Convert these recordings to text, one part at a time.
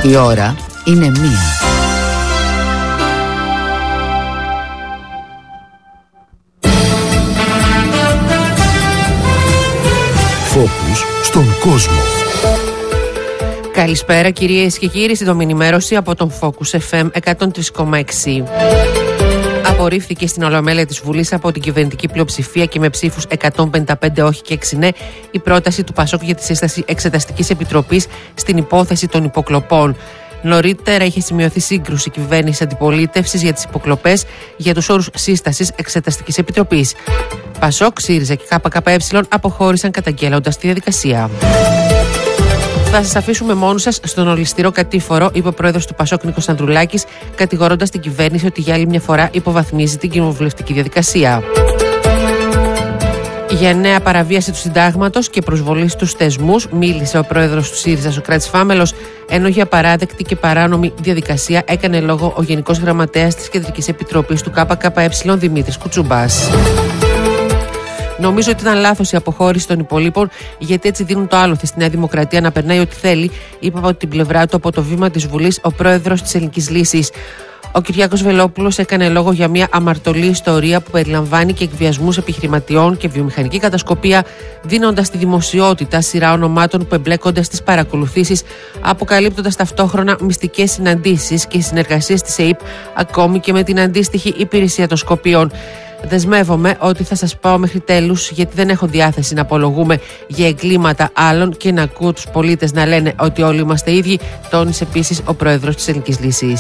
Η ώρα είναι 1. Φόκους στον κόσμο. Καλησπέρα κυρίες και κύριοι, στην ενημέρωση από τον Focus FM 103,6. Απορρίφθηκε στην Ολομέλεια της Βουλής από την κυβερνητική πλειοψηφία και με ψήφους 155 όχι και 6 ναι η πρόταση του ΠΑΣΟΚ για τη σύσταση Εξεταστικής Επιτροπής στην υπόθεση των υποκλοπών. Νωρίτερα είχε σημειωθεί σύγκρουση κυβέρνησης αντιπολίτευσης για τις υποκλοπές για τους όρους σύστασης Εξεταστικής Επιτροπής. ΠΑΣΟΚ, ΣΥΡΙΖΑ και ΚΚΕ αποχώρησαν καταγγέλλοντας τη διαδικασία. Θα σας αφήσουμε μόνους σας στον ολισθηρό κατήφορο, είπε ο πρόεδρος του ΠΑΣΟΚ Νίκος Ανδρουλάκης, κατηγορώντας την κυβέρνηση ότι για άλλη μια φορά υποβαθμίζει την κοινοβουλευτική διαδικασία. Για νέα παραβίαση του συντάγματος και προσβολή στους θεσμούς μίλησε ο πρόεδρος του ΣΥΡΙΖΑ Σωκράτης Φάμελος, ενώ για παράδεκτη και παράνομη διαδικασία έκανε λόγο ο Γενικός Γραμματέας της Κεντρικής Επιτροπής του ΚΚΕ Δημήτρης Κουτσούμπας. Νομίζω ότι ήταν λάθος η αποχώρηση των υπολείπων, γιατί έτσι δίνουν το άλοθη στη Νέα Δημοκρατία να περνάει ό,τι θέλει, είπε από την πλευρά του από το βήμα της Βουλής ο πρόεδρος της Ελληνικής Λύσης. Ο Κυριάκος Βελόπουλος έκανε λόγο για μια αμαρτωλή ιστορία που περιλαμβάνει και εκβιασμούς επιχειρηματιών και βιομηχανική κατασκοπία, δίνοντας στη δημοσιότητα σειρά ονομάτων που εμπλέκονται στις παρακολουθήσεις, αποκαλύπτοντας ταυτόχρονα μυστικές συναντήσεις και συνεργασίες της ΕΕΠ, ακόμη και με την αντίστοιχη υπηρεσία των Σκοπίων. Δεσμεύομαι ότι θα σας πάω μέχρι τέλους, γιατί δεν έχω διάθεση να απολογούμε για εγκλήματα άλλων και να ακούω τους πολίτες να λένε ότι όλοι είμαστε ίδιοι, τόνισε επίσης ο πρόεδρος της Ελληνικής Λύσης.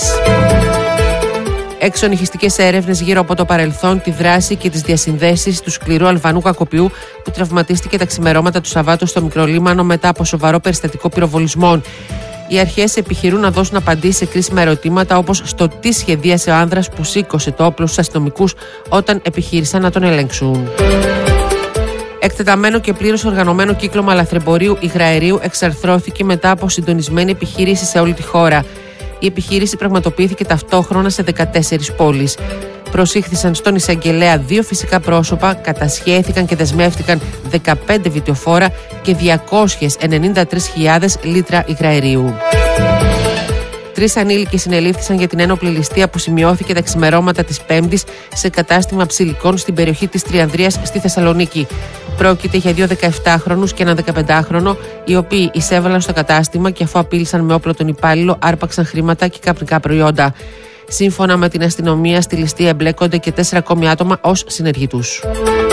Εξονυχιστικές έρευνες γύρω από το παρελθόν, τη δράση και τις διασυνδέσεις του σκληρού Αλβανού κακοποιού που τραυματίστηκε τα ξημερώματα του Σαββάτου στο Μικρολίμανο μετά από σοβαρό περιστατικό πυροβολισμών. Οι αρχές επιχειρούν να δώσουν απαντήσεις σε κρίσιμα ερωτήματα, όπως στο τι σχεδίασε ο άνδρας που σήκωσε το όπλο στους αστυνομικούς όταν επιχείρησαν να τον ελέγξουν. Εκτεταμένο και πλήρως οργανωμένο κύκλωμα λαθρεμπορίου υγραερίου εξαρθρώθηκε μετά από συντονισμένη επιχείρηση σε όλη τη χώρα. Η επιχείρηση πραγματοποιήθηκε ταυτόχρονα σε 14 πόλεις. Προσήχθησαν στον εισαγγελέα 2 φυσικά πρόσωπα, κατασχέθηκαν και δεσμεύτηκαν 15 βιτιοφόρα και 293.000 λίτρα υγραερίου. 3 ανήλικοι συνελήφθησαν για την ένοπλη ληστεία που σημειώθηκε τα ξημερώματα της Πέμπτης σε κατάστημα ψηλικών στην περιοχή της Τριανδρίας στη Θεσσαλονίκη. Πρόκειται για 2 17χρονους και ένα 15χρονο, οι οποίοι εισέβαλαν στο κατάστημα και αφού απείλησαν με όπλο τον υπάλληλο, άρπαξαν χρήματα και καπνικά προϊόντα. Σύμφωνα με την αστυνομία, στη ληστεία εμπλέκονται και 4 ακόμη άτομα ως συνεργοί τους.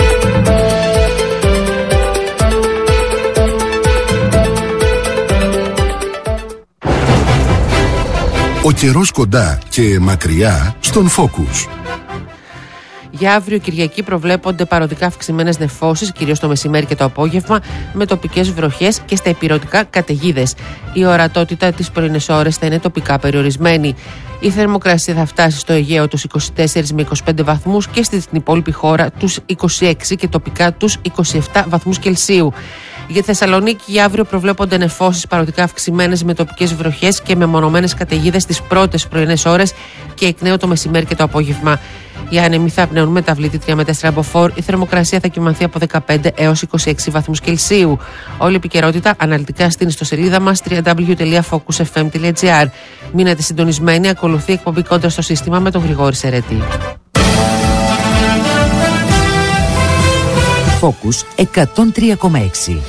Ο καιρός κοντά και μακριά στον Focus. Για αύριο Κυριακή προβλέπονται παροδικά αυξημένες νεφώσεις, κυρίως το μεσημέρι και το απόγευμα, με τοπικές βροχές και στα ηπειρωτικά καταιγίδες. Η ορατότητα τις πρωινές ώρες θα είναι τοπικά περιορισμένη. Η θερμοκρασία θα φτάσει στο Αιγαίο τους 24 με 25 βαθμούς και στην υπόλοιπη χώρα τους 26 και τοπικά τους 27 βαθμούς Κελσίου. Για τη Θεσσαλονίκη για αύριο προβλέπονται νεφώσεις παροδικά αυξημένες με τοπικές βροχές και μεμονωμένες καταιγίδες τις πρώτες πρωινές ώρες και εκ νέου το μεσημέρι και το απόγευμα. Οι άνεμοι θα πνέουν μεταβλήτη 3 με 4 από φορ. Η θερμοκρασία θα κοιμανθεί από 15 έως 26 βαθμούς Κελσίου. Όλη η επικαιρότητα αναλυτικά στην ιστοσελίδα μας www.focusfm.gr. Μείνετε συντονισμένοι, ακολουθεί εκπομπή Κόντρα στο σύστημα με τον Γρηγόρη Σερέτη. Focus 103,6.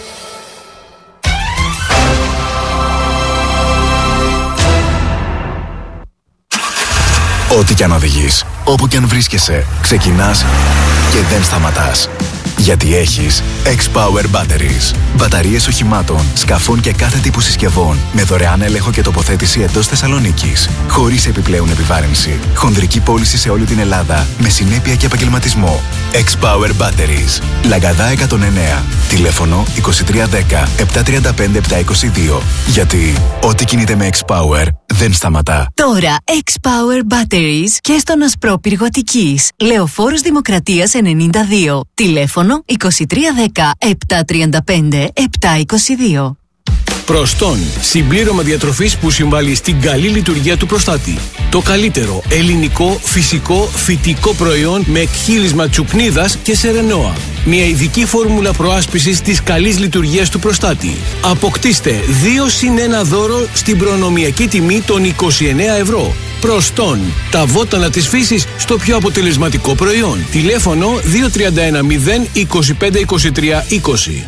Ό,τι κι αν οδηγείς, όπου κι αν βρίσκεσαι, ξεκινάς και δεν σταματάς. Γιατί έχεις X-Power Batteries. Μπαταρίες οχημάτων, σκαφών και κάθε τύπου συσκευών με δωρεάν έλεγχο και τοποθέτηση εντός Θεσσαλονίκης. Χωρίς επιπλέον επιβάρυνση. Χονδρική πώληση σε όλη την Ελλάδα με συνέπεια και επαγγελματισμό. X-Power Batteries. Λαγκαδά 109. Τηλέφωνο 2310 735 722. Γιατί ό,τι κινείται με X-Power δεν σταματά. Τώρα X-Power Batteries και στον Ασπρόπυργο Αττικής. Λεωφόρος Δημοκρατίας 92. Τηλέφωνο 2310 735 722. Προστόν, συμπλήρωμα διατροφής που συμβάλλει στην καλή λειτουργία του προστάτη. Το καλύτερο ελληνικό, φυσικό, φυτικό προϊόν με εκχύλισμα τσουκνίδας και σερενόα. μια ειδική φόρμουλα προάσπισης της καλής λειτουργίας του προστάτη. Αποκτήστε 2+1 δώρο στην προνομιακή τιμή των 29 ευρώ. Προστόν, τα βότανα της φύσης στο πιο αποτελεσματικό προϊόν. Τηλέφωνο 231 0 25 23 20.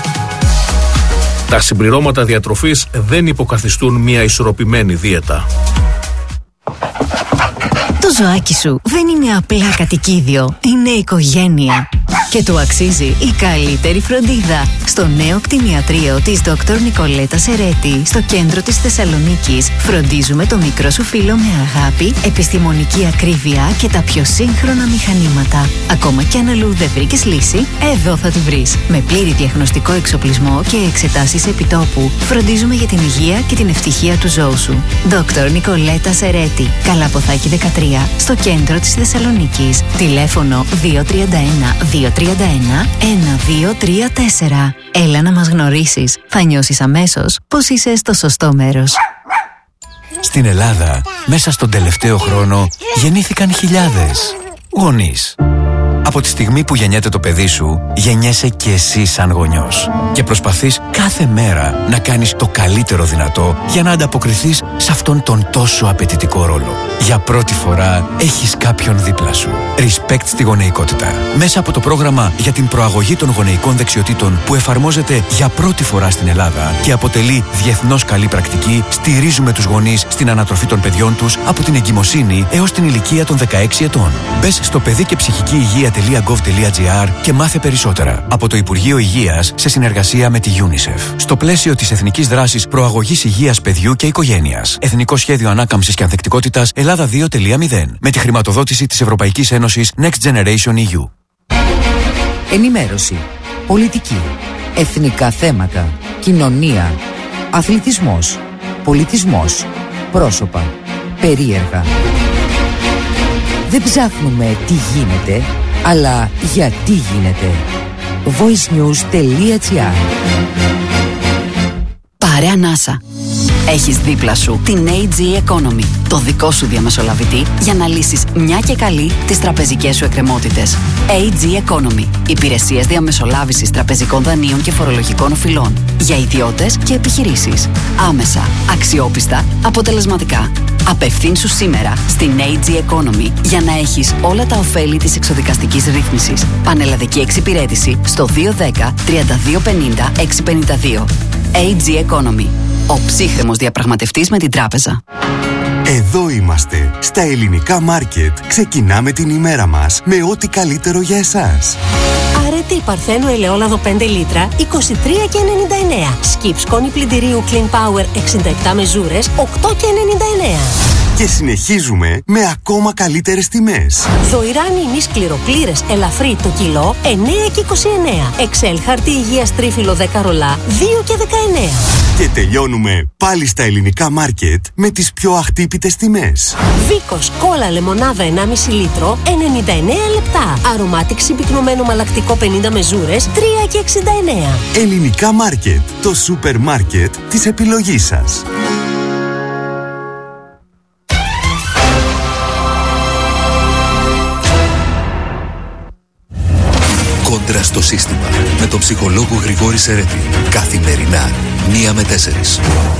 Τα συμπληρώματα διατροφής δεν υποκαθιστούν μια ισορροπημένη δίαιτα. Το ζωάκι σου δεν είναι απλά κατοικίδιο, είναι οικογένεια. Και του αξίζει η καλύτερη φροντίδα. Στο νέο κτηνιατρίο της Dr. Νικολέτα Σερέτη, στο κέντρο της Θεσσαλονίκης, φροντίζουμε το μικρό σου φίλο με αγάπη, επιστημονική ακρίβεια και τα πιο σύγχρονα μηχανήματα. Ακόμα κι αν αλλού δεν βρήκες λύση, εδώ θα τη βρεις. Με πλήρη διαγνωστικό εξοπλισμό και εξετάσεις επιτόπου, φροντίζουμε για την υγεία και την ευτυχία του ζώου σου. Dr. Νικολέτα Σερέτη, Καλαποθάκη 13, στο κέντρο της Θεσσαλονίκης. Τηλέφωνο 231 231 1234. Έλα να μας γνωρίσεις. Θα νιώσεις αμέσως πως είσαι στο σωστό μέρος. Στην Ελλάδα, μέσα στον τελευταίο χρόνο, γεννήθηκαν χιλιάδες γονείς. Από τη στιγμή που γεννιέται το παιδί σου, γεννιέσαι και εσύ σαν γονιός. Και προσπαθείς κάθε μέρα να κάνεις το καλύτερο δυνατό για να ανταποκριθείς σε αυτόν τον τόσο απαιτητικό ρόλο. Για πρώτη φορά έχεις κάποιον δίπλα σου. Respect στη γονεϊκότητα. Μέσα από το πρόγραμμα για την προαγωγή των γονεϊκών δεξιοτήτων που εφαρμόζεται για πρώτη φορά στην Ελλάδα και αποτελεί διεθνώς καλή πρακτική, στηρίζουμε τους γονείς στην ανατροφή των παιδιών τους από την εγκυμοσύνη έως την ηλικία των 16 ετών. Μπες στο παιδί και ψυχική υγεία.gov.gr και μάθε περισσότερα. Από το Υπουργείο Υγείας σε συνεργασία με τη UNICEF. Στο πλαίσιο της Εθνικής Δράσης Προαγωγής Υγείας Παιδιού και Οικογένειας. Εθνικό Σχέδιο Ανάκαμψης και Ανθεκτικότητας Ελλάδα 2.0. Με τη χρηματοδότηση της Ευρωπαϊκής Ένωσης Next Generation EU. Ενημέρωση, πολιτική, εθνικά θέματα, κοινωνία, αθλητισμός, πολιτισμός, πρόσωπα, περίεργα. Δεν ψάχνουμε τι γίνεται, αλλά γιατί γίνεται. voicenews.gr. Πάρε ανάσα. Έχεις δίπλα σου την AG Economy, το δικό σου διαμεσολαβητή για να λύσεις μια και καλή τις τραπεζικές σου εκκρεμότητες. AG Economy, υπηρεσίες διαμεσολάβησης τραπεζικών δανείων και φορολογικών οφειλών για ιδιώτες και επιχειρήσεις. Άμεσα, αξιόπιστα, αποτελεσματικά. Απευθύνσου σήμερα στην AG Economy για να έχεις όλα τα ωφέλη της εξοδικαστικής ρύθμισης. Πανελλαδική εξυπηρέτηση στο 210 3250 652. AG Economy. Ο ψύχρεμος διαπραγματευτής με την τράπεζα. Εδώ είμαστε, στα ελληνικά μάρκετ. Ξεκινάμε την ημέρα μας με ό,τι καλύτερο για εσάς. Αρετή Παρθένου ελαιόλαδο 5 λίτρα, 23,99. Σκιπ σκόνη πλυντηρίου Clean Power 67 μεζούρες, 8,99. Και συνεχίζουμε με ακόμα καλύτερες τιμές. Δοϊράνι ημίς κληροπλήρες ελαφρύ το κιλό, 9,29. Εξέλ χαρτί υγείας τρίφυλλο 10 ρολά, 2,19. Και τελειώνουμε πάλι στα ελληνικά μάρκετ με τις πιο αχτύπητες τιμές. Βίκος κόλλα λεμονάδα 1,5 λίτρο, 99 λεπτά. Αρωμάτιξη πυκνωμένο μαλακτικό 50 μεζούρες, 3,69. Ελληνικά μάρκετ, το σούπερ μάρκετ της επιλογής σας. Κόντρα στο σύστημα με τον ψυχολόγο Γρηγόρη Σερέτη. Καθημερινά 1 με 4.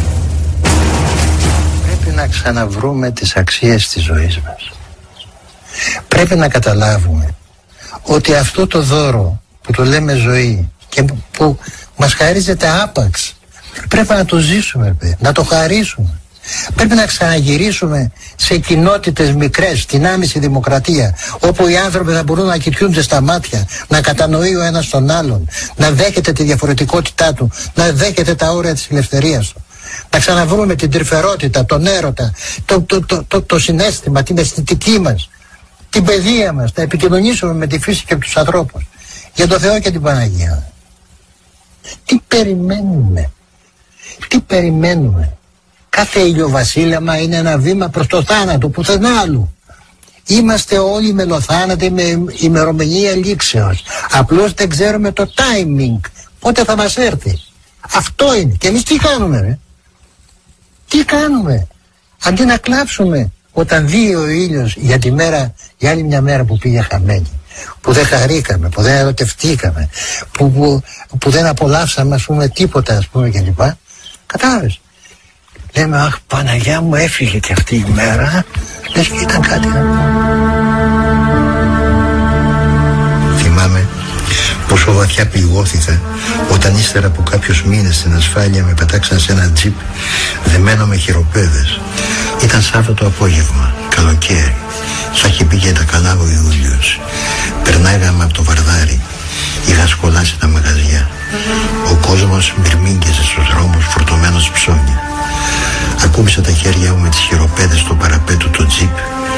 Πρέπει να ξαναβρούμε τις αξίες της ζωής μας. Πρέπει να καταλάβουμε ότι αυτό το δώρο που το λέμε ζωή και που μας χαρίζεται άπαξ, πρέπει να το ζήσουμε, να το χαρίσουμε. Πρέπει να ξαναγυρίσουμε σε κοινότητες μικρές, στην άμεση δημοκρατία, όπου οι άνθρωποι θα μπορούν να κοιτούνται στα μάτια, να κατανοεί ο ένας τον άλλον, να δέχεται τη διαφορετικότητά του, να δέχεται τα όρια της ελευθερίας του. Να ξαναβρούμε την τρυφερότητα, τον έρωτα, το συναίσθημα, την αισθητική μας, την παιδεία μας, να επικοινωνήσουμε με τη φύση και τους ανθρώπους. Για το Θεό και την Παναγία. Τι περιμένουμε? Τι περιμένουμε? Κάθε ηλιοβασίλεμα είναι ένα βήμα προς το θάνατο, πουθενά άλλου. Είμαστε όλοι μελοθάνατοι με ημερομηνία λήξεως. Απλώς δεν ξέρουμε το timing, πότε θα μας έρθει. Αυτό είναι. Και εμείς τι κάνουμε, ρε? Τι κάνουμε? Αντί να κλάψουμε όταν βγει ο ήλιος για τη μέρα, για άλλη μια μέρα που πήγε χαμένη. που δεν χαρήκαμε, που δεν ερωτευτήκαμε, που δεν απολαύσαμε, ας πούμε, τίποτα, ας πούμε, κλπ. Κατάλαβες. Λέμε, αχ, Παναγιά μου, έφυγε και αυτή η μέρα, λες και ήταν κάτι. Θυμάμαι πόσο βαθιά πληγώθηκα όταν ύστερα από κάποιους μήνες στην ασφάλεια με πετάξαν σε ένα τζιπ δεμένο με χειροπέδες. Ήταν Σάββατο απόγευμα, καλοκαίρι. Θα είχε πει και τα καλά ο Ιούλιος. Περνάγαμε από το Βαρδάρι. Είχα σκολάσει τα μαγαζιά. Ο κόσμος μυρμήγκιζε στους δρόμους φορτωμένος ψώνια. Ακούμπησα τα χέρια μου με τις χειροπέδες στο παραπέτο του τζιπ.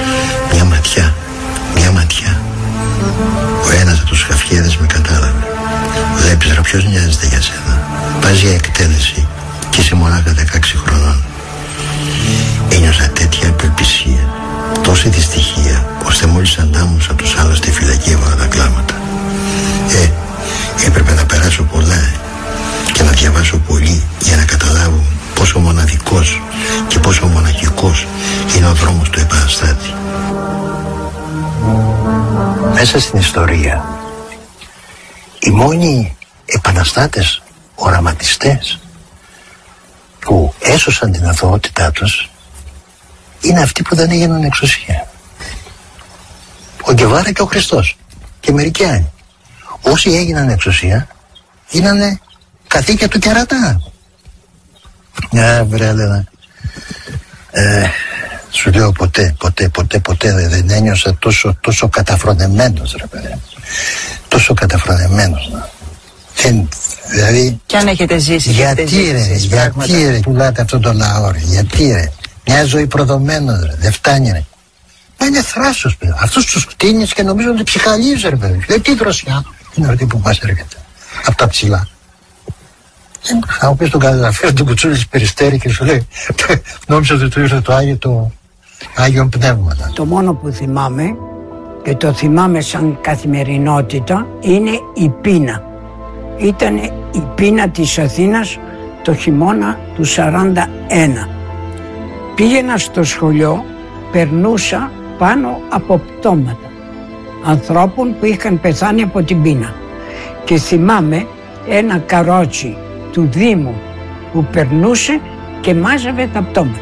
Μια ματιά. Ο ένας από τους χαφιέδες με κατάλαβε. Βλέπεις ρε, ποιος νοιάζεται για σένα. Πας για εκτέλεση και είσαι μονάχα 16 χρονών. Ένιωσα τέτοια απελπισία, τόση δυστυχία, ώστε μόλις αντάμωσα τους άλλους στη φυλακή έβαλα τα κλάματα. Έπρεπε να περάσω πολλά και να διαβάσω πολύ για να καταλάβω πόσο μοναδικός και πόσο μοναχικός είναι ο δρόμος του επαναστάτη. Μέσα στην ιστορία οι μόνοι επαναστάτες οραματιστές που έσωσαν την αθωότητά τους είναι αυτοί που δεν έγιναν εξουσία. Ο Γκεβάρα και ο Χριστός και μερικοί άλλοι. Όσοι έγιναν εξουσία γίνανε καθήκια του κερατά. Βρέλε, σου λέω ποτέ δεν ένιωσα τόσο καταφρονεμένος, ρε παιδί. Τόσο καταφρονεμένος. Δηλαδή, κι αν έχετε ζήσει, γιατί ρε πουλάτε αυτόν τον λαό, ρε, γιατί ρε. Μια ζωή προδομένος, ρε, δεν φτάνει, ρε. Μα είναι θράσος, παιδί. Αυτούς τους κτίνεις και νομίζω ότι ψυχαλίζει, ρε παιδί. Τι δροσιά είναι αυτή που μας έρχεται από τα ψηλά. Θα μου πεις τον καταγραφείο του κουτσούλη της Περιστέρη και σου λέει νόμιζα ότι του ήρθε το Άγιον Πνεύματα. Το μόνο που θυμάμαι και το θυμάμαι σαν καθημερινότητα είναι η πείνα. Ήταν η πείνα της Αθήνας το χειμώνα του 41. Πήγαινα στο σχολείο, περνούσα πάνω από πτώματα ανθρώπων που είχαν πεθάνει από την πείνα και θυμάμαι ένα καρότσι του Δήμου που περνούσε και μάζευε τα πτώματα.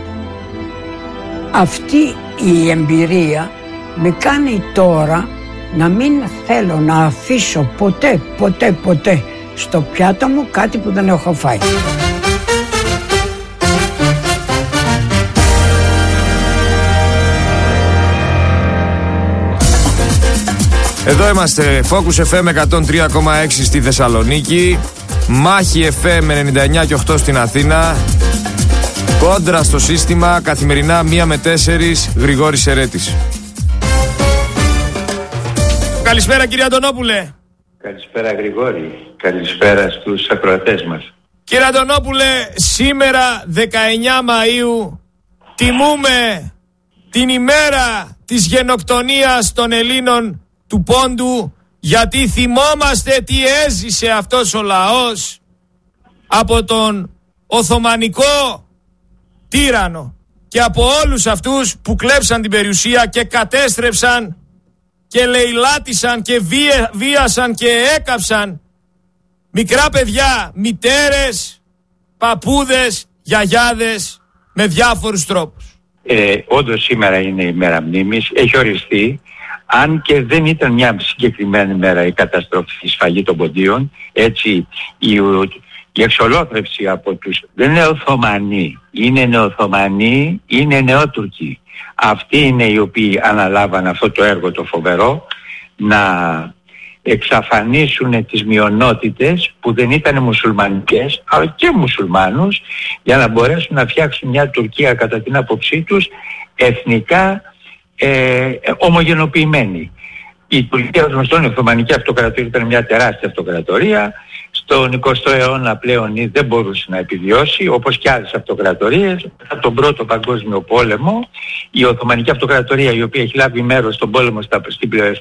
Αυτή η εμπειρία με κάνει τώρα να μην θέλω να αφήσω ποτέ στο πιάτο μου κάτι που δεν έχω φάει. Εδώ είμαστε, Focus FM 103,6 στη Θεσσαλονίκη, Μάχη FM 99 και 8 στην Αθήνα, Κόντρα στο σύστημα, καθημερινά 1 με 4, Γρηγόρης Ερέτης. Καλησπέρα κύριε Αντωνόπουλε. Καλησπέρα Γρηγόρη, καλησπέρα στους ακροατές μας. Κύριε Αντωνόπουλε, σήμερα 19 Μαΐου τιμούμε την ημέρα της γενοκτονίας των Ελλήνων του Πόντου, γιατί θυμόμαστε τι έζησε αυτός ο λαός από τον Οθωμανικό τύρανο και από όλους αυτούς που κλέψαν την περιουσία και κατέστρεψαν και λαιλάτισαν και βίασαν και έκαψαν μικρά παιδιά, μητέρες, παππούδες, γιαγιάδες με διάφορους τρόπους. Όντως σήμερα είναι η μέρα μνήμης, έχει οριστεί, αν και δεν ήταν μια συγκεκριμένη μέρα η καταστροφή, η σφαγή των Ποντίων, έτσι η εξολόθρευση από τους... Δεν είναι Οθωμανοί, είναι νεοοθωμανοί, είναι νεότουρκοι. Αυτοί είναι οι οποίοι αναλάβαν αυτό το έργο το φοβερό, να εξαφανίσουν τις μειονότητες που δεν ήταν μουσουλμανικές, αλλά και μουσουλμάνους, για να μπορέσουν να φτιάξουν μια Τουρκία κατά την άποψή τους εθνικά ομογενοποιημένη. Η Τουρκία, ως γνωστόν, η Οθωμανική Αυτοκρατορία ήταν μια τεράστια αυτοκρατορία. Στον 20ο αιώνα πλέον δεν μπορούσε να επιβιώσει, όπως και άλλες αυτοκρατορίες. Μετά τον Πρώτο Παγκόσμιο Πόλεμο, η Οθωμανική Αυτοκρατορία, η οποία έχει λάβει μέρος στον πόλεμο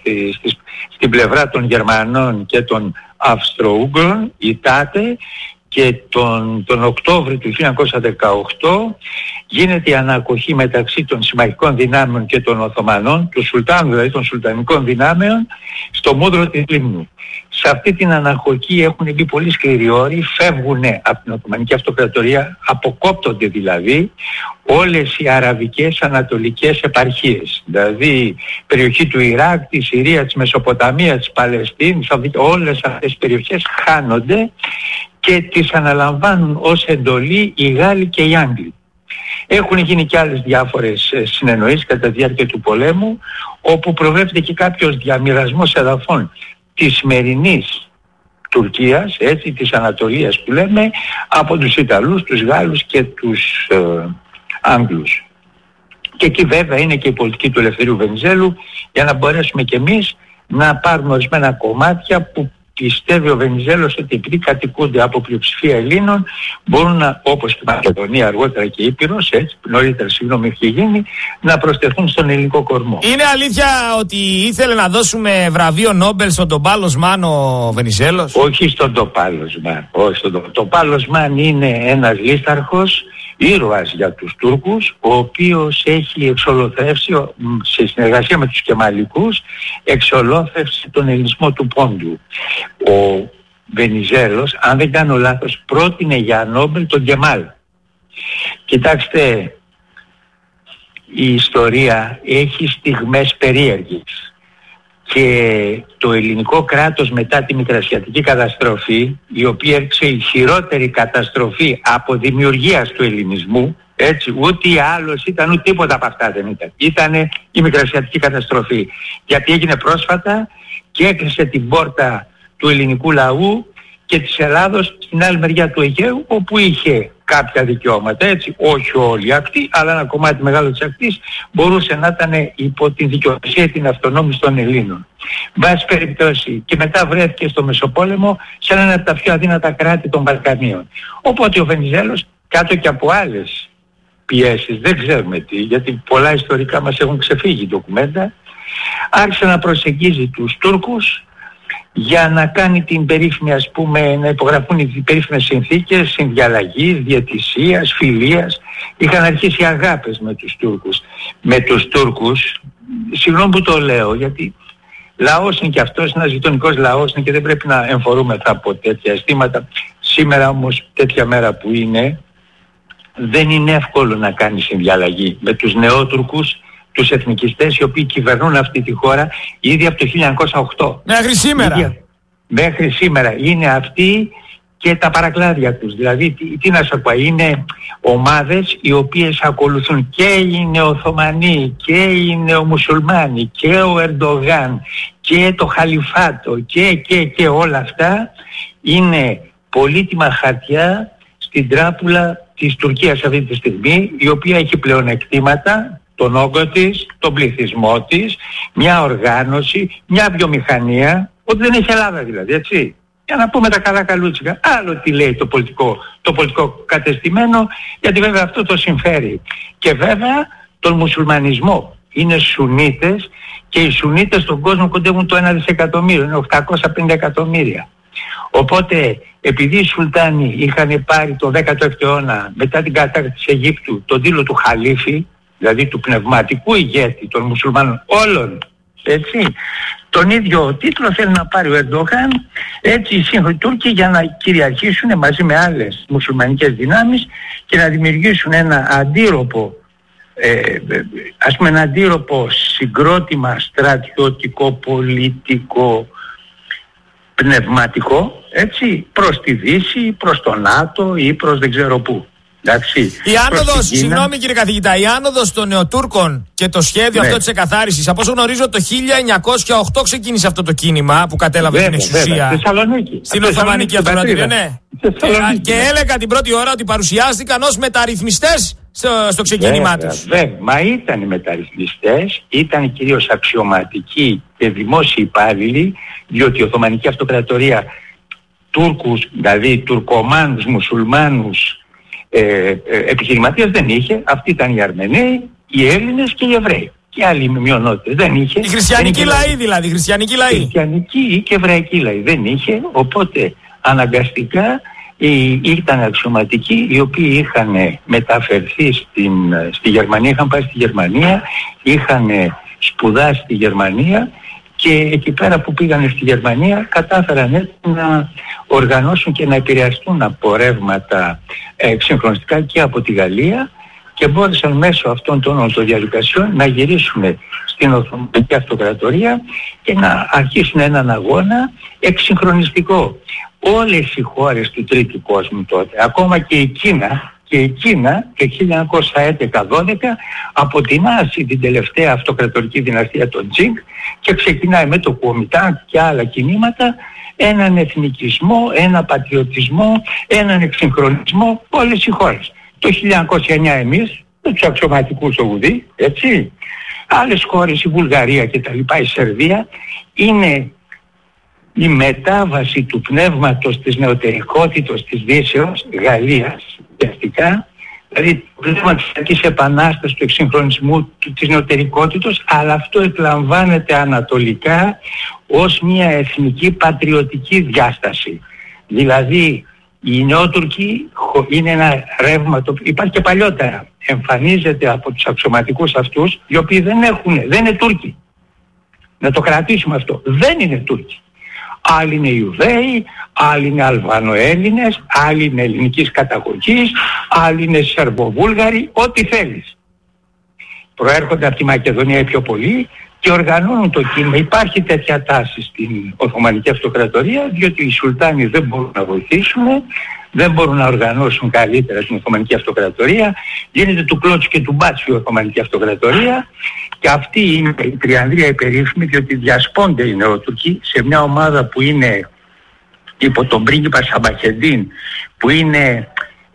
στην πλευρά των Γερμανών και των Αυστρο-Ούγγρων, ητάται και τον Οκτώβριο του 1918 γίνεται η ανακοχή μεταξύ των συμμαχικών δυνάμεων και των Οθωμανών, του Σουλτάνου δηλαδή των Σουλτανικών δυνάμεων, στο μούδρο της Λίμνου. Σε αυτή την αναχωκή έχουν μπει πολύ σκληροί όροι, φεύγουν από την Οθωμανική Αυτοκρατορία, αποκόπτονται δηλαδή όλες οι αραβικές ανατολικές επαρχίες. Δηλαδή περιοχή του Ιράκ, της Συρίας, της Μεσοποταμίας, της Παλαιστίνης, όλες αυτές τις περιοχές χάνονται και τις αναλαμβάνουν ως εντολή οι Γάλλοι και οι Άγγλοι. Έχουν γίνει και άλλες διάφορες συνεννοήσεις κατά τη διάρκεια του πολέμου, όπου προβλέπεται και κάποιος διαμοιρασμός εδαφών της σημερινής Τουρκίας, έτσι, της Ανατολίας που λέμε, από τους Ιταλούς, τους Γάλλους και τους Άγγλους. Και εκεί βέβαια είναι και η πολιτική του Ελευθερίου Βενιζέλου, για να μπορέσουμε κι εμείς να πάρουμε ορισμένα κομμάτια που πιστεύει ο Βενιζέλος ότι επειδή κατοικούνται από πλειοψηφία Ελλήνων, μπορούν να, όπως και η Μακεδονία αργότερα και η Ήπειρος, έτσι, νωρίτερα έχει γίνει, να προσθεθούν στον ελληνικό κορμό. Είναι αλήθεια ότι ήθελε να δώσουμε βραβείο Νόμπελ στον Τοπάλος Μάν ο Βενιζέλος? Όχι στον Τοπάλος Μάν. Ο Τοπάλος Μάν είναι ένας λίσταρχος, ήρωας για τους Τούρκους, ο οποίος έχει εξολοθρεύσει σε συνεργασία με τους Κεμαλικούς, εξολόθρευσε τον ελληνισμό του Πόντου. Ο Βενιζέλος, αν δεν κάνω λάθος, πρότεινε για Νόμπελ τον Κεμάλ. Κοιτάξτε, η ιστορία έχει στιγμές περίεργες και το ελληνικό κράτος μετά τη Μικρασιατική καταστροφή, η οποία έρξε η χειρότερη καταστροφή από δημιουργίας του ελληνισμού, έτσι, ούτε άλλος ήταν ούτε τίποτα από αυτά δεν ήταν. Ήτανε η Μικρασιατική καταστροφή, γιατί έγινε πρόσφατα και έκλεισε την πόρτα του ελληνικού λαού και της Ελλάδος στην άλλη μεριά του Αιγαίου, όπου είχε κάποια δικαιώματα, έτσι, όχι όλη η ακτή, αλλά ένα κομμάτι μεγάλο της ακτής μπορούσε να ήταν υπό την δικαιοσύνη, την αυτονόμηση των Ελλήνων. Βάση περιπτώσει, και μετά βρέθηκε στο Μεσοπόλεμο σε ένα από τα πιο αδύνατα κράτη των Βαλκανίων. Οπότε ο Βενιζέλος, κάτω και από άλλες πιέσεις, δεν ξέρουμε τι, γιατί πολλά ιστορικά μας έχουν ξεφύγει ντοκουμέντα, άρχισε να προσεγγίζει τους Τούρκους για να κάνει την περίφημη, ας πούμε, να υπογραφούν οι περίφημες συνθήκες συνδιαλλαγής, διαιτησίας, φιλίας. Είχαν αρχίσει αγάπες με τους Τούρκους. Με τους Τούρκους, συγγνώμη που το λέω, γιατί λαός είναι και αυτός, ένας γειτονικός λαός είναι και δεν πρέπει να εμφορούμεθα από τέτοια αισθήματα. Σήμερα όμως, τέτοια μέρα που είναι, δεν είναι εύκολο να κάνει συνδιαλλαγή με τους νεότουρκους, τους εθνικιστές οι οποίοι κυβερνούν αυτή τη χώρα ήδη από το 1908. Μέχρι σήμερα. Μέχρι σήμερα. Είναι αυτοί και τα παρακλάδια τους. Δηλαδή, τι να σου πω, είναι ομάδες οι οποίες ακολουθούν και οι νεοοθωμανοί και οι νεομουσουλμάνοι και ο Ερντογάν και το Χαλιφάτο και όλα αυτά είναι πολύτιμα χαρτιά στην τράπουλα της Τουρκίας αυτή τη στιγμή, η οποία έχει πλεονεκτήματα, τον όγκο της, τον πληθυσμό της, μια οργάνωση, μια βιομηχανία, ότι δεν έχει Ελλάδα δηλαδή, έτσι. Για να πούμε τα καλά καλούτσικα. Άλλο τι λέει το πολιτικό κατεστημένο, γιατί βέβαια αυτό το συμφέρει. Και βέβαια τον μουσουλμανισμό. Είναι Σουνίτες και οι Σουνίτες στον κόσμο κοντεύουν το 1 δισεκατομμύριο, είναι 850 εκατομμύρια. Οπότε επειδή οι Σουλτάνοι είχαν πάρει το 16ο αιώνα μετά την κατάκτηση της Αιγύπτου τον τίτλο του Χαλίφη, δηλαδή του πνευματικού ηγέτη των μουσουλμάνων όλων, έτσι, τον ίδιο τίτλο θέλει να πάρει ο Ερντογάν, έτσι, οι σύγχρονοι Τούρκοι, για να κυριαρχήσουν μαζί με άλλες μουσουλμανικές δυνάμεις και να δημιουργήσουν ένα αντίρροπο, ας πούμε ένα αντίρροπο συγκρότημα στρατιωτικό, πολιτικό, πνευματικό, έτσι, προς τη Δύση, προς το ΝΑΤΟ ή προς δεν ξέρω πού. Εντάξει, η άνοδος, συγγνώμη κύριε καθηγητά, η άνοδος των Νεοτούρκων και το σχέδιο αυτό της εκαθάρισης, από όσο γνωρίζω το 1908 ξεκίνησε αυτό το κίνημα που κατέλαβε την εξουσία. Θεσσαλονίκη. Στην Οθωμανική Αυτοκρατορία, ναι. Και έλεγα την πρώτη ώρα ότι παρουσιάστηκαν ως μεταρρυθμιστές στο ξεκίνημά τους. Μα ήταν οι μεταρρυθμιστές, ήταν κυρίως αξιωματικοί και δημόσιοι υπάλληλοι, διότι η Οθωμανική Αυτοκρατορία Τούρκους, δηλαδή τουρκομάνους, μουσουλμάνους, επιχειρηματίες δεν είχε. Αυτοί ήταν οι Αρμεναίοι, οι Έλληνες και οι Εβραίοι και άλλοι μειονότητες δεν είχε. Οι χριστιανικοί λαοί δηλαδή, χριστιανικοί και εβραϊκοί λαοί δεν είχε. Οπότε αναγκαστικά ήταν αξιωματικοί οι οποίοι είχαν μεταφερθεί στη Γερμανία, είχαν πάει στη Γερμανία, είχαν σπουδάσει στη Γερμανία και εκεί πέρα που πήγανε στη Γερμανία κατάφεραν να οργανώσουν και να επηρεαστούν από ρεύματα εξυγχρονιστικά και από τη Γαλλία και μπόρεσαν μέσω αυτών των διαδικασιών να γυρίσουν στην Οθωμανική Αυτοκρατορία και να αρχίσουν έναν αγώνα εξυγχρονιστικό. Όλες οι χώρες του τρίτου κόσμου τότε, ακόμα και η Κίνα το 1911-12 αποτινάσει την τελευταία αυτοκρατορική δυναστεία των Τσινγκ και ξεκινάει με το Κουομιντάν και άλλα κινήματα έναν εθνικισμό, έναν πατριωτισμό, έναν εξυγχρονισμό όλες οι χώρες. Το 1909 εμείς, με τους αξιωματικούς στο Γουδί, έτσι, άλλες χώρες, η Βουλγαρία και τα λοιπά, η Σερβία, είναι η μετάβαση του πνεύματος της νεωτερικότητας της Δύσεως, Γαλλίας, ουσιαστικά, δηλαδή το πνεύμα της επανάστασης, του εξυγχρονισμού, της νεωτερικότητας, αλλά αυτό εκλαμβάνεται ανατολικά ως μια εθνική πατριωτική διάσταση. Δηλαδή οι Νεότουρκοι είναι ένα ρεύμα το οποίο υπάρχει και παλιότερα. Εμφανίζεται από τους αξιωματικούς αυτούς, οι οποίοι δεν είναι Τούρκοι. Να το κρατήσουμε αυτό. Δεν είναι Τούρκοι. Άλλοι είναι Ιουδαίοι, άλλοι είναι Αλβανοέλληνες, άλλοι είναι ελληνικής καταγωγής, άλλοι είναι Σερβοβούλγαροι, ό,τι θέλεις. Προέρχονται από τη Μακεδονία οι πιο πολλοί και οργανώνουν το κίνημα. Υπάρχει τέτοια τάση στην Οθωμανική Αυτοκρατορία, διότι οι Σουλτάνοι δεν μπορούν να βοηθήσουν, δεν μπορούν να οργανώσουν καλύτερα την Οθωμανική Αυτοκρατορία. Γίνεται του κλώτσου και του μπάτσου η Οθωμανική Αυτοκρατορία και αυτή είναι η τριανδρία η περίφημη, διότι διασπώνται οι Νεότουρκοι σε μια ομάδα που είναι υπό τον πρίγκιπα Σαμπαχεντίν, που είναι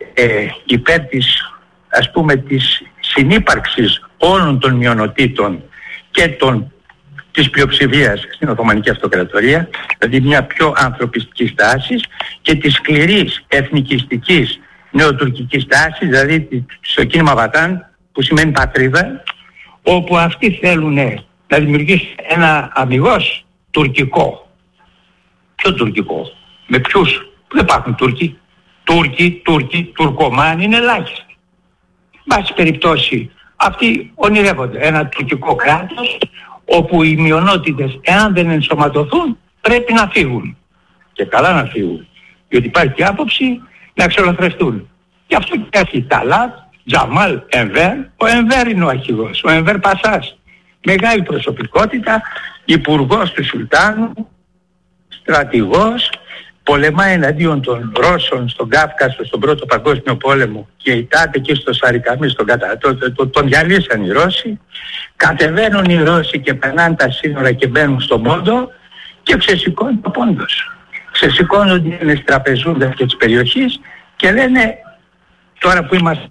υπέρ της, ας πούμε, της συνύπαρξης όλων των μειονοτήτων και της πλειοψηφίας στην Οθωμανική Αυτοκρατορία, δηλαδή μια πιο ανθρωπιστική στάση και της σκληρής εθνικιστικής νεοτουρκικής τάσης, δηλαδή στο κίνημα Βατάν που σημαίνει πατρίδα, όπου αυτοί θέλουν να δημιουργήσουν ένα αμιγώς τουρκικό. Ποιο τουρκικό? Με ποιους? Δεν υπάρχουν Τούρκοι. Τούρκοι, Τουρκομάνοι είναι ελάχιστοι. Βάση περιπτώσει αυτοί ονειρεύονται ένα τουρκικό κράτος όπου οι μειονότητες, εάν δεν ενσωματωθούν, πρέπει να φύγουν. Και καλά να φύγουν. Διότι υπάρχει άποψη να εξολοθρευτούν. Γι' αυτό και έχει Ταλάτ, Τζαμάλ, Ενβέρ. Ο Ενβέρ είναι ο αρχηγός. Ο Ενβέρ Πασάς. Μεγάλη προσωπικότητα, υπουργός του Σουλτάνου, στρατηγός, πολεμάει εναντίον των Ρώσων στον Κάφκασο, στον Πρώτο Παγκόσμιο Πόλεμο και οι Τάτε και στο Σαρικαμί, τον διαλύσαν οι Ρώσοι. Κατεβαίνουν οι Ρώσοι και περνάνε τα σύνορα και μπαίνουν στον Πόντο και ξεσηκώνει ο Πόντος. Ξεσηκώνονται οι Έλληνες τραπεζούντες και της περιοχής και λένε, τώρα που είμαστε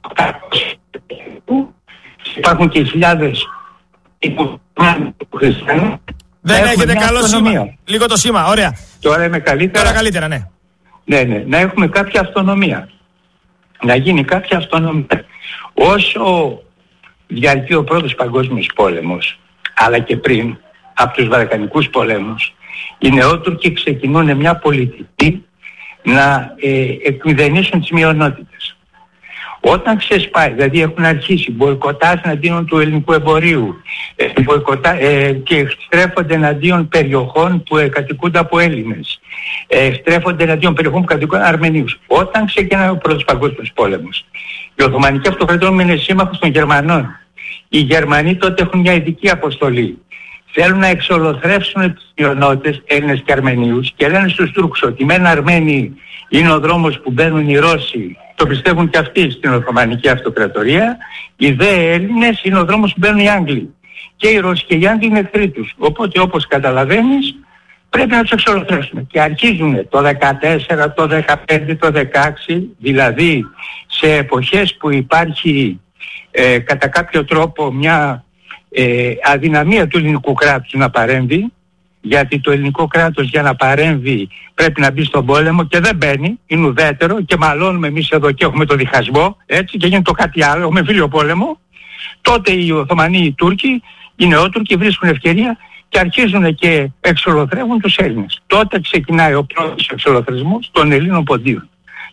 υπάρχουν και χιλιάδες χριστιανοί. Δεν έχετε καλό σήμα. Λίγο το σήμα, ωραία. Τώρα είμαι καλύτερα. Τώρα καλύτερα, ναι. Ναι, να έχουμε κάποια αυτονομία. Να γίνει κάποια αυτονομία. Όσο διαρκεί ο πρώτος παγκόσμιος πόλεμος, αλλά και πριν, από τους Βαλκανικούς πολέμους, οι Νεότουρκοι ξεκινούν μια πολιτική να εκμηδενήσουν τις μειονότητες. Όταν ξεσπάει, δηλαδή έχουν αρχίσει μποϊκοτάζ εναντίον του ελληνικού εμπορίου και στρέφονται εναντίον περιοχών που κατοικούνται από Έλληνες, στρέφονται εναντίον περιοχών που κατοικούνται Αρμενίους. Όταν ξεκινάει ο πρώτος παγκόσμιος πόλεμος, η Οθωμανική Αυτοκρατορία είναι σύμμαχος των Γερμανών. Οι Γερμανοί τότε έχουν μια ειδική αποστολή. Θέλουν να εξολοθρεύσουν τις μειονότητες Έλληνες και Αρμενίους και λένε στους Τούρκους ότι μεν Αρμένοι είναι ο δρόμος που μπαίνουν οι Ρώσοι, το πιστεύουν και αυτοί στην Οθωμανική Αυτοκρατορία, οι δε Έλληνες είναι ο δρόμος που μπαίνουν οι Άγγλοι. Και οι Ρώσοι και οι Άγγλοι είναι εχθροί. Οπότε όπως καταλαβαίνεις πρέπει να τους εξολοθρεύσουμε. Και αρχίζουν το 14, το 15, το 16, δηλαδή σε εποχές που υπάρχει κατά κάποιο τρόπο μια αδυναμία του ελληνικού κράτους να παρέμβει, γιατί το ελληνικό κράτος για να παρέμβει πρέπει να μπει στον πόλεμο και δεν μπαίνει, είναι ουδέτερο και μαλώνουμε εμείς εδώ και έχουμε το διχασμό, έτσι, και γίνεται το κάτι άλλο, έχουμε φίλιο πόλεμο. Τότε οι Οθωμανοί, οι Τούρκοι, οι Νεότουρκοι βρίσκουν ευκαιρία και αρχίζουν και εξολοθρεύουν τους Έλληνες. Τότε ξεκινάει ο πρώτος εξολοθρισμός των Ελλήνων ποντίων.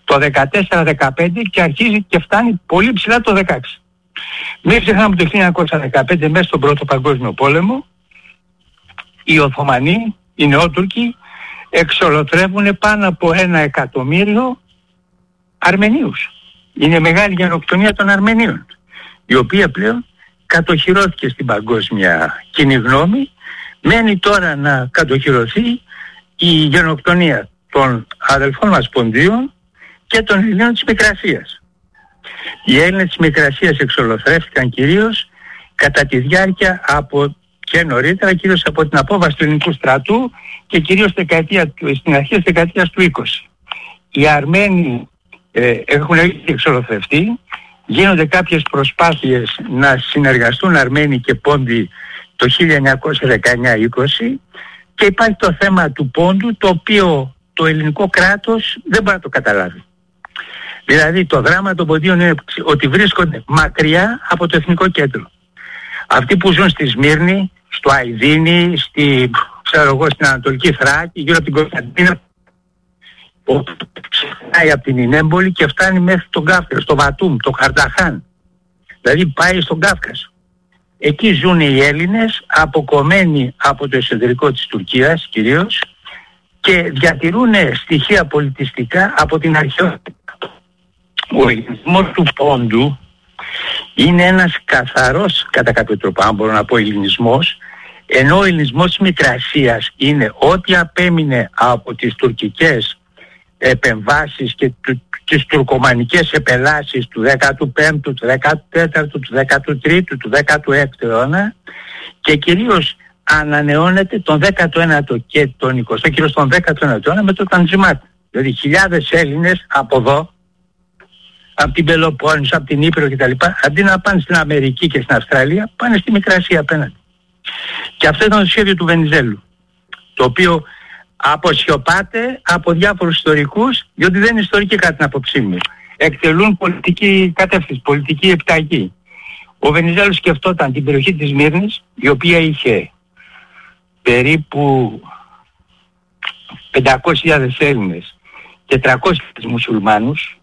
το 14-15 και αρχίζει και φτάνει πολύ ψηλά το 16. Μην ξεχνάμε το 1915 μέσα στον Πρώτο Παγκόσμιο Πόλεμο οι Οθωμανοί, οι Νεότουρκοι εξολοθρεύουν πάνω από 1 εκατομμύριο Αρμενίους. Είναι μεγάλη γενοκτονία των Αρμενίων, η οποία πλέον κατοχυρώθηκε στην παγκόσμια κοινή γνώμη. Μένει τώρα να κατοχυρωθεί η γενοκτονία των αδελφών μας Ποντίων και των Ελληνών της Μικρασίας. Οι Έλληνες της Μικρασίας εξολοθρεύτηκαν κυρίως κατά τη διάρκεια και νωρίτερα, κυρίως από την απόβαση του ελληνικού στρατού και κυρίως στην αρχή της δεκαετίας του 20. Οι Αρμένοι έχουν εξολοθρευτεί, γίνονται κάποιες προσπάθειες να συνεργαστούν Αρμένοι και Πόντοι το 1919-20 και υπάρχει το θέμα του Πόντου, το οποίο το ελληνικό κράτος δεν μπορεί να το καταλάβει. Δηλαδή το δράμα των Ποντίων είναι ότι βρίσκονται μακριά από το εθνικό κέντρο. Αυτοί που ζουν στη Σμύρνη, στο Αηδίνη, στην Ανατολική Θράκη, γύρω από την Κωνσταντίνα, ξεκινάει από την Ινέμπολη και φτάνει μέχρι τον Κάφκασο, στο Βατούμ, το Χαρταχάν. Δηλαδή πάει στον Κάφκασο. Εκεί ζουν οι Έλληνες, αποκομμένοι από το εσωτερικό της Τουρκίας κυρίως, και διατηρούν στοιχεία πολιτιστικά από την αρχαιότητα. Ο ελληνισμός του Πόντου είναι ένας καθαρός, κατά κάποιο τρόπο, αν μπορώ να πω, ελληνισμός, ενώ ο ελληνισμός της Μικρασίας είναι ό,τι απέμεινε από τις τουρκικές επεμβάσεις και τις τουρκομανικές επελάσεις του 15ου, του 14ου, του 13ου, του 16ου αιώνα, και κυρίως ανανεώνεται τον 19ο και τον 20ο, κυρίως τον 19ο αιώνα με το Ταντζιμάτ. Δηλαδή χιλιάδες Έλληνες από εδώ, από την Πελοπόννησο, από την Ήπειρο κτλ., αντί να πάνε στην Αμερική και στην Αυστραλία, πάνε στη Μικρασία απέναντι. Και αυτό ήταν το σχέδιο του Βενιζέλου, το οποίο αποσιωπάται από διάφορους ιστορικούς, διότι δεν είναι ιστορικοί κατά την απόψή μου. Εκτελούν πολιτική κατεύθυνση, πολιτική επιταγή. Ο Βενιζέλος σκεφτόταν την περιοχή της Μύρνης, η οποία είχε περίπου 500.000 Έλληνες και 300.000 μουσουλμάνους,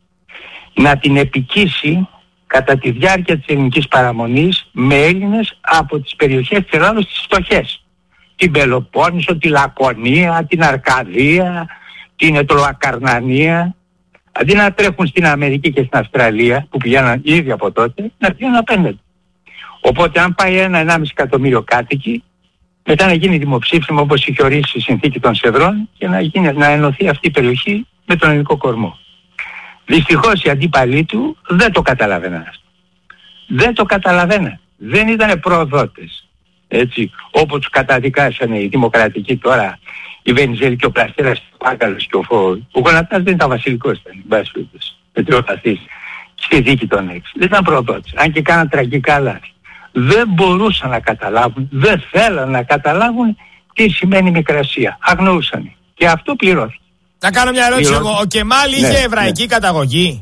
να την επικίσει κατά τη διάρκεια της ελληνικής παραμονής με Έλληνες από τις περιοχές της Ελλάδος τις φτωχές. Την Πελοπόννησο, τη Λακωνία, την Αρκαδία, την Ετωλοακαρνανία. Αντί να τρέχουν στην Αμερική και στην Αυστραλία, που πηγαίναν ήδη από τότε, να πηγαίνουν απέναντι. Οπότε αν πάει 1-1,5 εκατομμύριο κάτοικοι, μετά να γίνει δημοψήφισμα όπως είχε ορίσει η συνθήκη των Σευρών και να ενωθεί αυτή η περιοχή με τον ελληνικό κορμό. Δυστυχώς οι αντίπαλοι του δεν το καταλαβαίναν. Δεν το καταλαβαίναν. Δεν ήταν προδότες. Έτσι, όπως τους καταδικάσανε οι δημοκρατικοί τώρα, η Βενιζέλη και ο Πλαστέρας, ο Πάγκαλος και ο Γονατάς δεν ήταν βασιλικός, ήταν μετριοπαθής στη δίκη των 6. Δεν ήταν προδότες. Αν και κάναν τραγικά λάθη. Δεν μπορούσαν να καταλάβουν, δεν θέλαν να καταλάβουν τι σημαίνει Μικρασία. Αγνοούσαν. Και αυτό πληρώθηκε. Να κάνω μια ερώτηση εγώ. Ο Κεμάλ είχε εβραϊκή καταγωγή?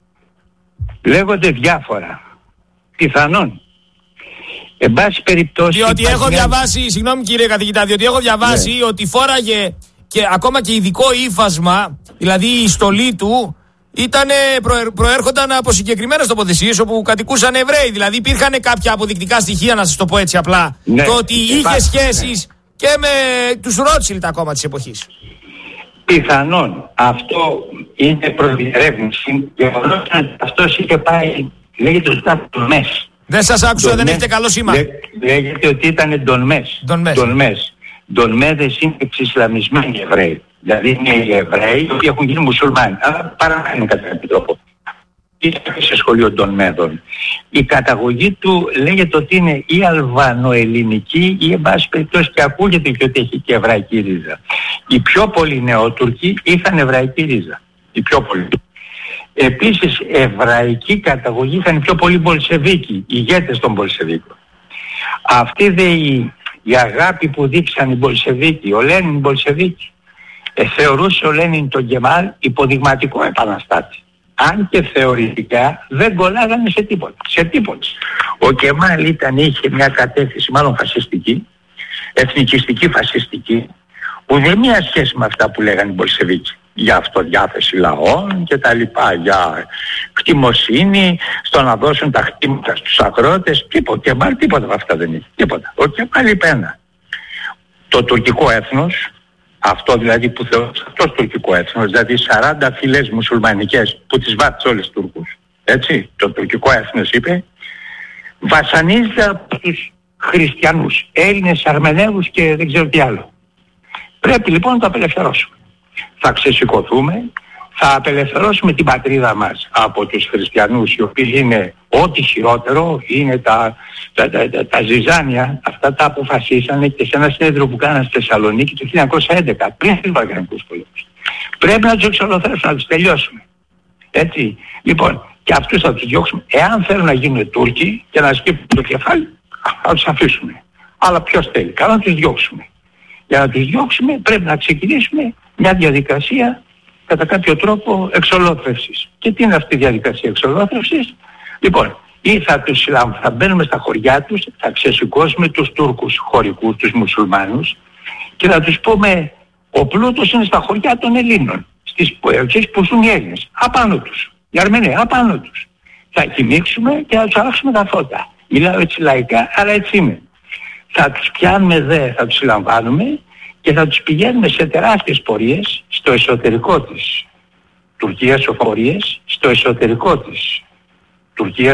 Λέγονται διάφορα. Πιθανόν. Εν πάση περιπτώσει. Διότι έχω διαβάσει, συγγνώμη κύριε καθηγητά, διότι έχω διαβάσει ότι φόραγε και ακόμα και ειδικό ύφασμα, δηλαδή η στολή του προέρχονταν από συγκεκριμένες τοποθεσίες όπου κατοικούσαν Εβραίοι. Δηλαδή υπήρχαν κάποια αποδεικτικά στοιχεία, να σας το πω έτσι απλά. Το ότι είχε σχέσεις και με τους Ρότσιλντ ακόμα της εποχής. Πιθανόν. Αυτό είναι προδιερεύνηση. Και αυτός είχε πάει, λέγεται ότι ήταν τον Μες. Δεν σας άκουσα, δεν έχετε καλό σήμα. Λέγεται ότι ήταν τον Μες. Τον Μέδες είναι εξισλαμισμένοι Εβραίοι. Δηλαδή είναι οι Εβραίοι οι οποίοι έχουν γίνει μουσουλμάνοι. Αλλά παραμένουν κατά κάποιο τρόπο. Ήταν σε σχολείο των Μέδων. Η καταγωγή του λέγεται ότι είναι ή αλβανοελληνική ή εν πάση περιπτώσει, και ακούγεται και ότι έχει και εβραϊκή ρίζα. Οι πιο πολλοί Νεότουρκοι είχαν εβραϊκή ρίζα. Οι πιο πολλοί. Επίσης εβραϊκή καταγωγή είχαν οι πιο πολλοί Μπολσεβίκοι, οι ηγέτες των Μπολσεβίκων. Αυτή η αγάπη που δείξαν οι Μπολσεβίκοι, ο Λένιν Μπολσεβίκη, θεωρούσε ο Λένιν τον Κεμάλ υποδειγματικό επαναστάτη. Αν και θεωρητικά δεν κολλάγανε σε τίποτα. Ο Κεμάλ είχε μια κατεύθυνση μάλλον φασιστική, εθνικιστική φασιστική, ουδέμια σχέση με αυτά που λέγανε οι Μπολσεβίκοι. για αυτοδιάθεση λαών και τα λοιπά, για κτημοσύνη, στο να δώσουν τα χτήματα στους αγρότες, τίποτα. Ο Κεμάλ τίποτα από αυτά δεν είχε, τίποτα. Ο Κεμάλ είπε ένα. Το τουρκικό έθνος, αυτό δηλαδή που θεωρούσε αυτός τουρκικό έθνος, δηλαδή 40 φυλές μουσουλμανικές που τις βάτησε όλες τους Τούρκους, έτσι, το τουρκικό έθνος είπε, βασανίζεται από τους χριστιανούς, Έλληνες, Αρμενέους και δεν ξέρω τι άλλο. Πρέπει λοιπόν να το απελευθερώσουμε. Θα ξεσηκωθούμε, θα απελευθερώσουμε την πατρίδα μας από τους χριστιανούς, οι οποίοι είναι ό,τι χειρότερο, είναι τα ζυζάνια, αυτά τα αποφασίσανε και σε ένα συνέδριο που κάνανε στη Θεσσαλονίκη το 1911, πριν τους Βαλκανικούς πολέμους. Πρέπει να τους εξολοθρεύσουμε, να τους τελειώσουμε. Έτσι, λοιπόν, και αυτούς θα τους διώξουμε. Εάν θέλουν να γίνουν Τούρκοι και να σκύψουν το κεφάλι, θα τους αφήσουμε. Αλλά ποιος θέλει, καλά να τους διώξουμε. Για να τους διώξουμε πρέπει να ξεκινήσουμε μια διαδικασία κατά κάποιο τρόπο εξολόθρευσης. Και τι είναι αυτή η διαδικασία εξολόθρευσης? Λοιπόν, ή θα μπαίνουμε στα χωριά τους, θα ξεσηκώσουμε τους Τούρκους χωρικούς, τους μουσουλμάνους και θα τους πούμε ο πλούτος είναι στα χωριά των Ελλήνων, στις περιοχές που ζουν οι Έλληνες, απάνω τους, οι Αρμενοί, απάνω τους. Θα κοιμήξουμε και θα τους αλλάξουμε τα φώτα. Μιλάω έτσι λαϊκά, αλλά έτσι είναι. Θα τους πιάνουμε θα τους συλλαμβάνουμε και θα τους πηγαίνουμε σε τεράστιες πορείες στο εσωτερικό της Τουρκίας, πορείες στο εσωτερικό της